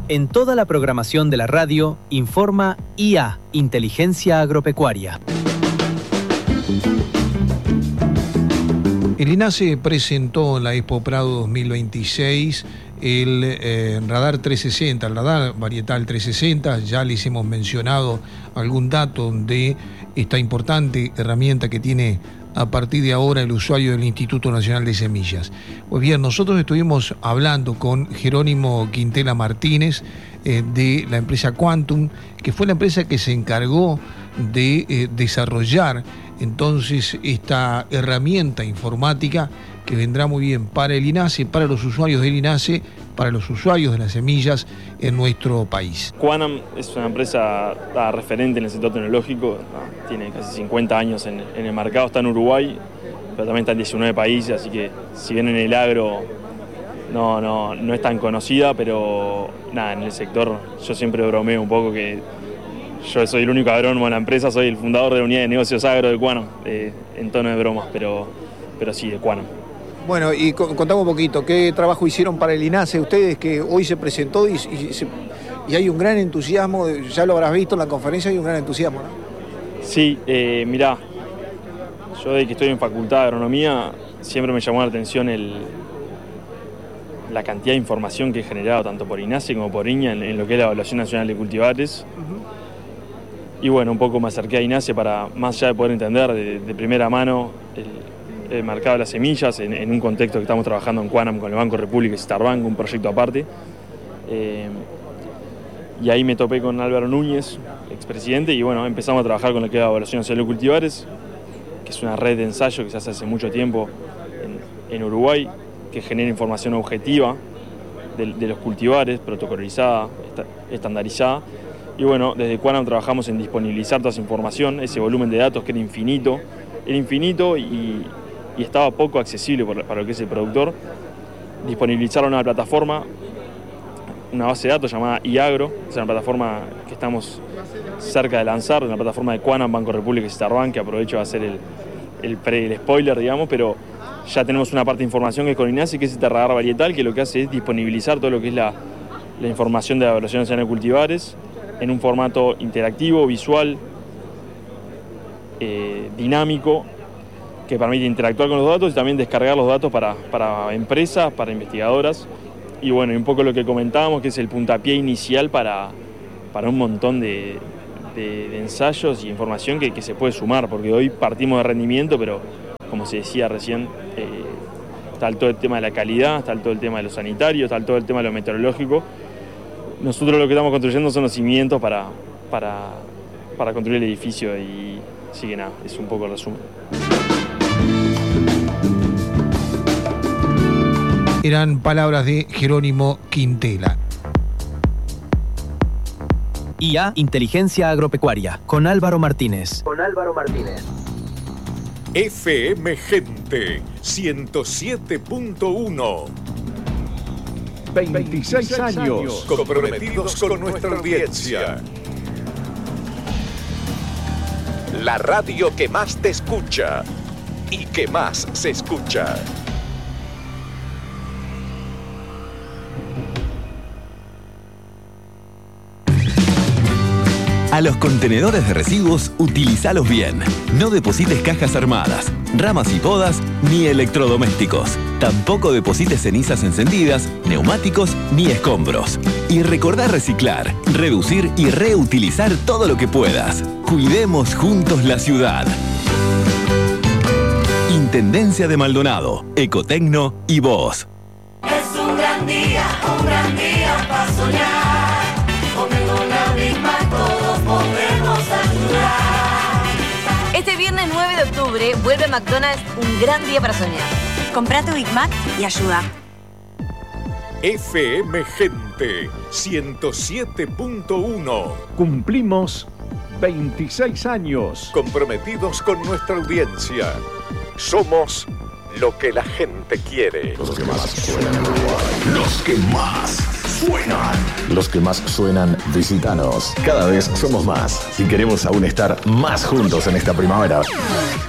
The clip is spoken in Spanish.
En toda la programación de la radio, informa IA, Inteligencia Agropecuaria. El INASE presentó en la Expo Prado 2026 el radar 360, el radar varietal 360. Ya les hemos mencionado algún dato de esta importante herramienta que tiene a partir de ahora el usuario del Instituto Nacional de Semillas. Pues bien, nosotros estuvimos hablando con Jerónimo Quintela Martínez de la empresa Quantum, que fue la empresa que se encargó de desarrollar entonces esta herramienta informática que vendrá muy bien para el INASE, para los usuarios del INASE, para los usuarios de las semillas en nuestro país. Quantum es una empresa referente en el sector tecnológico, tiene casi 50 años en el mercado, está en Uruguay, pero también está en 19 países, así que si bien en el agro no es tan conocida, pero nada, en el sector yo siempre bromeo un poco que yo soy el único agrónomo de la empresa, soy el fundador de la unidad de negocios agro de Quantum, en tono de bromas, pero sí, de Quantum. Bueno, y contame un poquito, ¿qué trabajo hicieron para el INASE ustedes, que hoy se presentó y hay un gran entusiasmo? Ya lo habrás visto en la conferencia, hay un gran entusiasmo, ¿no? Sí, mirá, yo desde que estoy en Facultad de Agronomía siempre me llamó la atención la cantidad de información que he generado tanto por INASE como por INIA en lo que es la Evaluación Nacional de Cultivares. Y bueno, un poco me acerqué a INASE para, más allá de poder entender de primera mano el mercado de las semillas, en un contexto que estamos trabajando en Quantum con el Banco República y Starbank, un proyecto aparte. Y ahí me topé con Álvaro Núñez, expresidente, y bueno, empezamos a trabajar con lo que es la Evaluación Nacional de Cultivares, que es una red de ensayo que se hace mucho tiempo en Uruguay, que genera información objetiva de los cultivares, protocolizada, estandarizada. Y bueno, desde Quantum trabajamos en disponibilizar toda esa información, ese volumen de datos que era infinito y estaba poco accesible para lo que es el productor. Disponibilizaron una plataforma, una base de datos llamada iAgro, es una plataforma que estamos cerca de lanzar, una plataforma de Quantum, Banco República y Starbank, que aprovecho de hacer el spoiler, digamos, pero ya tenemos una parte de información que es con INASE, que es este radar varietal, que lo que hace es disponibilizar todo lo que es la información de la Evaluación Nacional de Cultivares en un formato interactivo, visual, dinámico, que permite interactuar con los datos y también descargar los datos para empresas, para investigadoras. Y bueno, y un poco lo que comentábamos, que es el puntapié inicial para un montón de ensayos y información que se puede sumar, porque hoy partimos de rendimiento, pero como se decía recién, está todo el tema de la calidad, está todo el tema de lo sanitario, está todo el tema de lo meteorológico. Nosotros lo que estamos construyendo son los cimientos para construir el edificio, y así que nada, es un poco el resumen. Eran palabras de Jerónimo Quintela. IA, Inteligencia Agropecuaria, con Álvaro Martínez. FM Gente 107.1. 26 años Comprometidos con nuestra audiencia. La radio que más te escucha y que más se escucha. A los contenedores de residuos, utilizalos bien. No deposites cajas armadas, ramas y podas, ni electrodomésticos. Tampoco deposites cenizas encendidas, neumáticos ni escombros. Y recordá reciclar, reducir y reutilizar todo lo que puedas. Cuidemos juntos la ciudad. Intendencia de Maldonado, Ecotecno y vos. Es un gran día para soñar. Comiendo la Big Mac todos podemos ayudar. Este viernes 9 de octubre vuelve McDonald's, un gran día para soñar. Comprá tu Big Mac y ayuda. FM Gente 107.1. Cumplimos 26 años. Comprometidos con nuestra audiencia. Somos lo que la gente quiere. Los que más suenan. Los que más suenan. Los que más suenan, visítanos. Cada vez somos más y queremos aún estar más juntos en esta primavera.